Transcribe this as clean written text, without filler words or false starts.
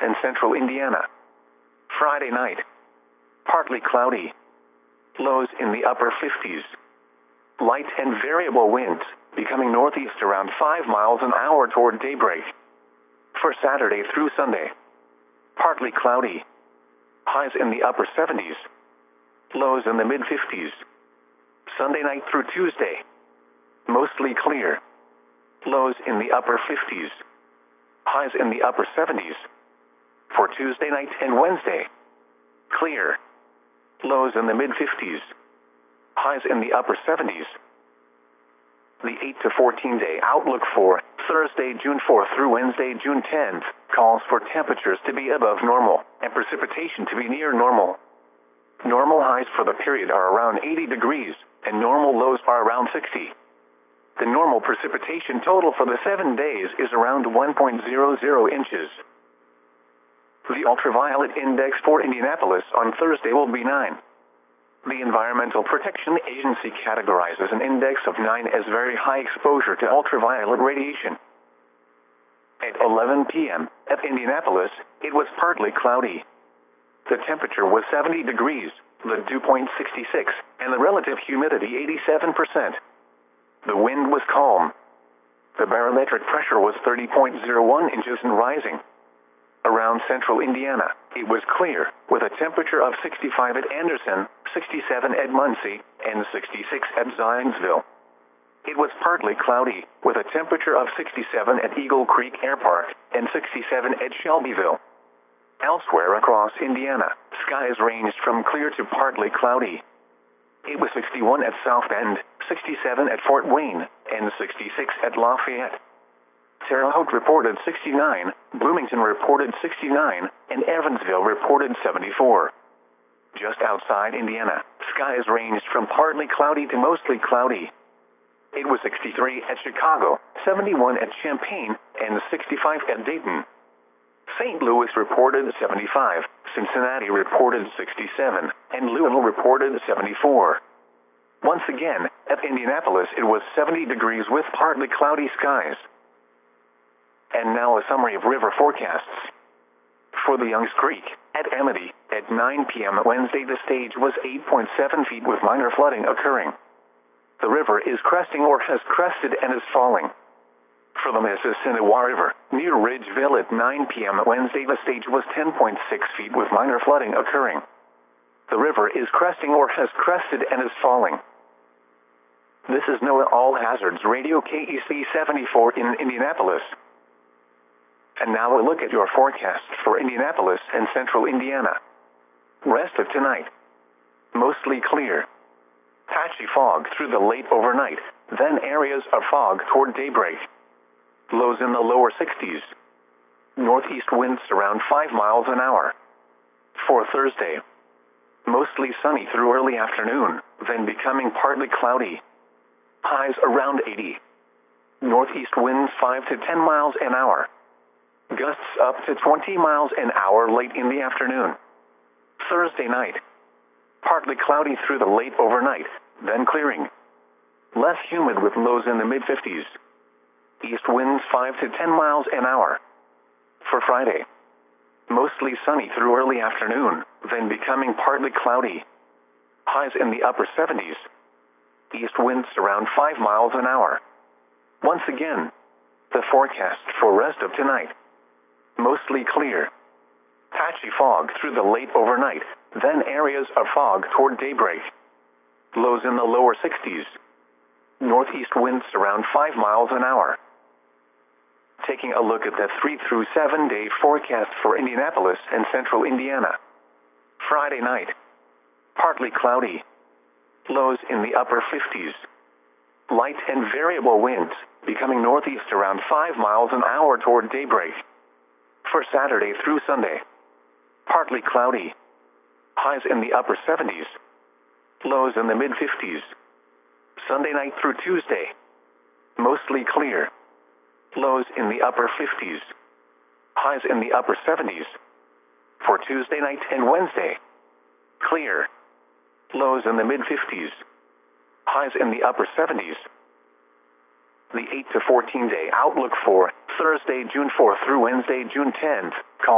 and central Indiana. Friday night, partly cloudy. Lows in the upper 50s. Light and variable winds, becoming northeast around 5 miles an hour toward daybreak. For Saturday through Sunday, partly cloudy. Highs in the upper 70s. Lows in the mid-50s. Sunday night through Tuesday, mostly clear. Lows in the upper 50s. Highs in the upper 70s. For Tuesday night and Wednesday, clear. Lows in the mid-50s. Highs in the upper 70s. The 8 to 14 day outlook for Thursday, June 4th through Wednesday, June 10th, calls for temperatures to be above normal and precipitation to be near normal. Normal highs for the period are around 80 degrees, and normal lows are around 60. The normal precipitation total for the 7 days is around 1.00 inches. The ultraviolet index for Indianapolis on Thursday will be 9. The Environmental Protection Agency categorizes an index of 9 as very high exposure to ultraviolet radiation. At 11 p.m. at Indianapolis, it was partly cloudy. The temperature was 70 degrees, the dew point 66, and the relative humidity 87%. The wind was calm. The barometric pressure was 30.01 inches and rising. Around central Indiana, it was clear, with a temperature of 65 at Anderson, 67 at Muncie, and 66 at Zionsville. It was partly cloudy, with a temperature of 67 at Eagle Creek Air Park, and 67 at Shelbyville. Elsewhere across Indiana, skies ranged from clear to partly cloudy. It was 61 at South Bend, 67 at Fort Wayne, and 66 at Lafayette. Terre Haute reported 69, Bloomington reported 69, and Evansville reported 74. Just outside Indiana, skies ranged from partly cloudy to mostly cloudy. It was 63 at Chicago, 71 at Champaign, and 65 at Dayton. St. Louis reported 75, Cincinnati reported 67, and Louisville reported 74. Once again, at Indianapolis it was 70 degrees with partly cloudy skies. And now a summary of river forecasts. For the Youngs Creek, at Amity, at 9 p.m. Wednesday the stage was 8.7 feet with minor flooding occurring. The river is cresting or has crested and is falling. For the Mississinawa River, near Ridgeville at 9 p.m. Wednesday the stage was 10.6 feet with minor flooding occurring. The river is cresting or has crested and is falling. This is NOAA All Hazards Radio KEC 74 in Indianapolis. And now a look at your forecast for Indianapolis and central Indiana. Rest of tonight. Mostly clear. Patchy fog through the late overnight, then areas of fog toward daybreak. Lows in the lower 60s. Northeast winds around 5 miles an hour. For Thursday, mostly sunny through early afternoon, then becoming partly cloudy. Highs around 80. Northeast winds 5 to 10 miles an hour. Gusts up to 20 miles an hour late in the afternoon. Thursday night, partly cloudy through the late overnight, then clearing. Less humid with lows in the mid-50s. East winds 5 to 10 miles an hour. For Friday, mostly sunny through early afternoon, then becoming partly cloudy. Highs in the upper 70s. East winds around 5 miles an hour. Once again, the forecast for rest of tonight. Mostly clear. Patchy fog through the late overnight, then areas of fog toward daybreak. Lows in the lower 60s. Northeast winds around 5 miles an hour. Taking a look at the 3 through 7 day forecast for Indianapolis and central Indiana. Friday night, partly cloudy. Lows in the upper 50s. Light and variable winds, becoming northeast around 5 miles an hour toward daybreak. For Saturday through Sunday, partly cloudy. Highs in the upper 70s. Lows in the mid-50s. Sunday night through Tuesday, mostly clear. Lows in the upper 50s. Highs in the upper 70s. For Tuesday night and Wednesday, clear. Lows in the mid-50s. Highs in the upper 70s. The 8 to 14 day outlook for Thursday, June 4th through Wednesday, June 10th,